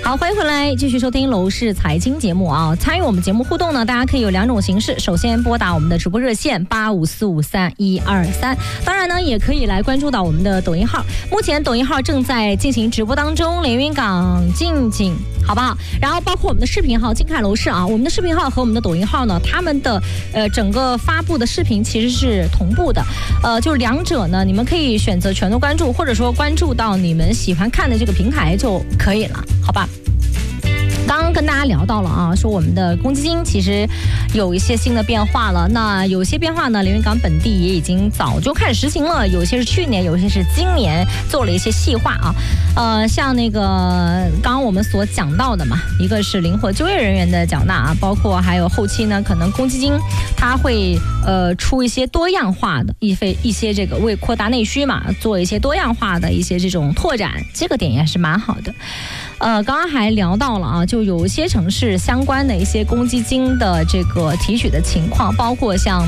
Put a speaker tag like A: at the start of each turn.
A: 好，欢迎回来，继续收听楼市财经节目啊。参与我们节目互动呢，大家可以有2种形式。首先拨打我们的直播热线85453123，当然呢，也可以来关注到我们的抖音号。目前抖音号正在进行直播当中，连云港静静，好不好？然后包括我们的视频号金凯楼市啊，我们的视频号和我们的抖音号呢，他们的整个发布的视频其实是同步的，就是两者呢，你们可以选择全都关注，或者说关注到你们喜欢看的这个平台就可以了，好吧？刚刚跟大家聊到了啊，说我们的公积金其实有一些新的变化了。那有些变化呢，连云港本地也已经早就开始实行了，有些是去年，有些是今年做了一些细化啊。像那个刚刚我们所讲到的嘛，一个是灵活就业人员的缴纳啊，包括还有后期呢，可能公积金它会出一些多样化的一些这个为扩大内需嘛，做一些多样化的一些这种拓展，这个点也是蛮好的。刚刚还聊到了啊，就有一些城市相关的一些公积金的这个提取的情况，包括像